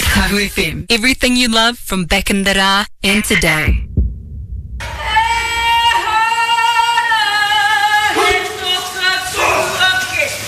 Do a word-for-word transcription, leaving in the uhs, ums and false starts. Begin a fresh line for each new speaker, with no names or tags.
Kahu F M. Everything you love from back in the ra and today.